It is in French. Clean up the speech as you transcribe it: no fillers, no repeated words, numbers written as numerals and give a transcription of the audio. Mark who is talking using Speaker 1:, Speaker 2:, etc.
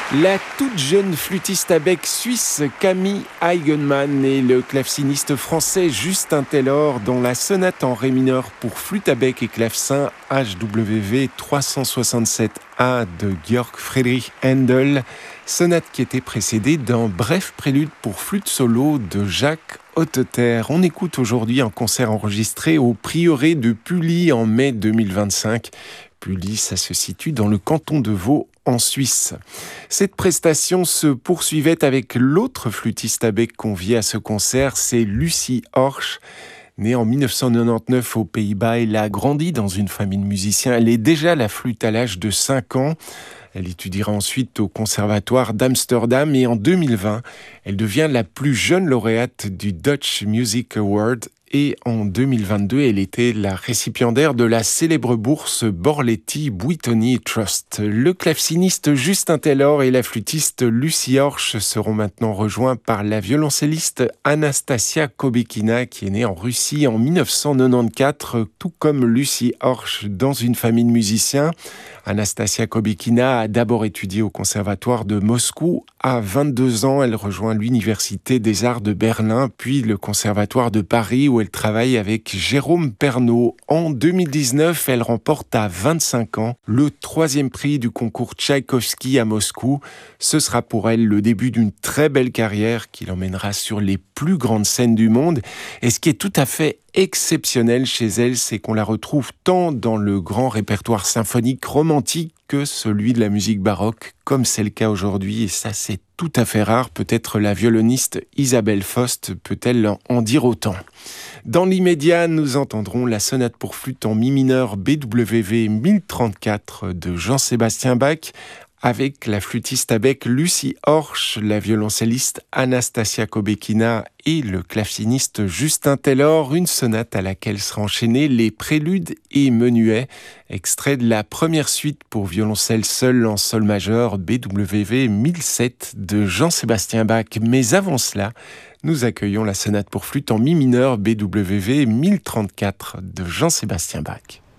Speaker 1: La toute jeune flûtiste à bec suisse Camille Eigenmann et le claveciniste français Justin Taylor dans la sonate en ré mineur pour flûte à bec et clavecin HWV 367A de Georg Friedrich Händel, sonate qui était précédée d'un bref prélude pour flûte solo de Jacques Hotteter. On écoute aujourd'hui un concert enregistré au prieuré de Pully en mai 2025. Pully, ça se situe dans le canton de Vaud, en Suisse. Cette prestation se poursuivait avec l'autre flûtiste à bec conviée à ce concert, c'est Lucie Horsch. Née en 1999 aux Pays-Bas, elle a grandi dans une famille de musiciens. Elle est déjà la flûte à l'âge de 5 ans. Elle étudiera ensuite au conservatoire d'Amsterdam et en 2020, elle devient la plus jeune lauréate du Dutch Music Award. Et en 2022, elle était la récipiendaire de la célèbre bourse Borletti Buitoni Trust. Le claveciniste Justin Taylor et la flûtiste Lucie Horsch seront maintenant rejoints par la violoncelliste Anastasia Kobekina, qui est née en Russie en 1994, tout comme Lucie Horsch, dans une famille de musiciens. Anastasia Kobekina a d'abord étudié au conservatoire de Moscou. À 22 ans, elle rejoint l'Université des Arts de Berlin, puis le conservatoire de Paris, où elle travaille avec Jérôme Pernaut. En 2019, elle remporte à 25 ans le 3e prix du concours Tchaïkovski à Moscou. Ce sera pour elle le début d'une très belle carrière qui l'emmènera sur les plus grandes scènes du monde. Et ce qui est tout à fait exceptionnel chez elle, c'est qu'on la retrouve tant dans le grand répertoire symphonique romantique que celui de la musique baroque, comme c'est le cas aujourd'hui, et ça c'est tout à fait rare. Peut-être la violoniste Isabelle Faust peut-elle en dire autant. Dans l'immédiat, nous entendrons la sonate pour flûte en mi mineur BWV 1034 de Jean-Sébastien Bach, avec la flûtiste à bec Lucie Horsch, la violoncelliste Anastasia Kobekina et le claveciniste Justin Taylor, une sonate à laquelle sera enchaînée les préludes et menuets, extrait de la première suite pour violoncelle seul en sol majeur BWV 1007 de Jean-Sébastien Bach. Mais avant cela, nous accueillons la sonate pour flûte en mi mineur BWV 1034 de Jean-Sébastien Bach.